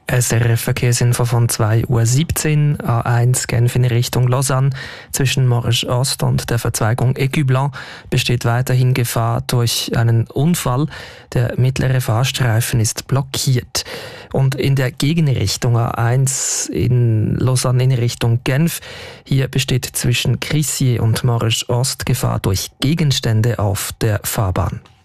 SRF-Verkehrsinfo von 2:17 Uhr, A1 Genf in Richtung Lausanne. Zwischen Morges Ost und der Verzweigung Écu-Blanc besteht weiterhin Gefahr durch einen Unfall. Der mittlere Fahrstreifen ist blockiert. Und in der Gegenrichtung A1 in Lausanne in Richtung Genf, hier besteht zwischen Crissier und Morges Ost Gefahr durch Gegenstände auf der Fahrbahn.